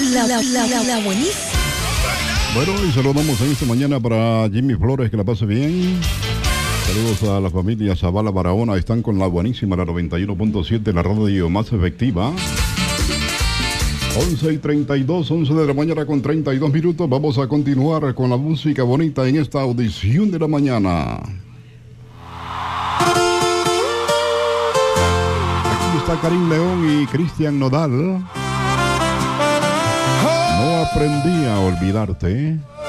La buenísima. Bueno, y saludamos en esta mañana para Jimmy Flores, que la pase bien. Saludos a la familia Zavala Barahona, están con la buenísima, la 91.7, la radio más efectiva. 11:32, 11 de la mañana con 32 minutos. Vamos a continuar con la música bonita en esta audición de la mañana. Aquí está Karim León y Cristian Nodal. No aprendí a olvidarte.